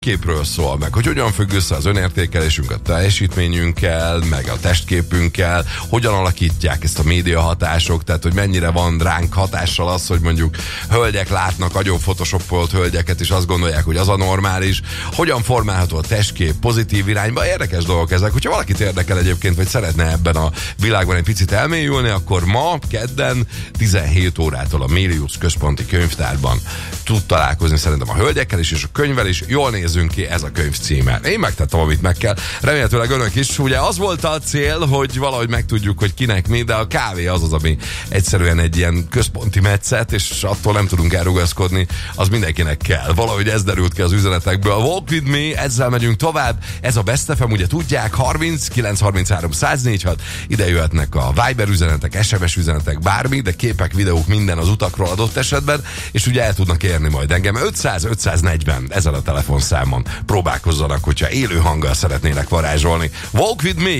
képről szól, meg hogy hogyan függ össze az önértékelésünk a teljesítményünkkel, meg a testképünkkel, hogyan alakítják ezt a média hatások, tehát hogy mennyire van ránk hatással az, hogy mondjuk hölgyek látnak agyon photoshopolt hölgyeket, és azt gondolják, hogy az a normális, hogyan formálható a testkép pozitív irányba, érdekes dolgok ezek. Hogyha valakit érdekel egyébként, vagy szeretne ebben a világban egy picit elmélyülni, akkor ma, kedden, 17 órától a Mélius Központi Könyvtárban tud találkozni szerintem a hölgyekkel is, és a könyvvel is. Jól nézzünk ki, ez a könyv címe. Én megtettem, amit meg kell. Remélhetőleg önök is. Ugye az volt a cél, hogy valahogy megtudjuk, hogy kinek mi, de a kávé az, ami egyszerűen egy ilyen központi metszet, és attól nem tudunk elrugaszkodni, az mindenkinek kell. Valahogy ez derült ki az üzenetekből. Walk with me, ezzel megyünk tovább. Ez a Best FM, ugye tudják, 30 933 104.6. Ide jöhetnek a Viber üzenetek, SMS üzenetek, bármi, de képek, videók, minden az utakról adott esetben, és ugye el tudnak érni majd engem. 500-540 ezen a telefonszámon próbálkozzanak, hogyha élő hanggal szeretnének varázsolni. Walk with me!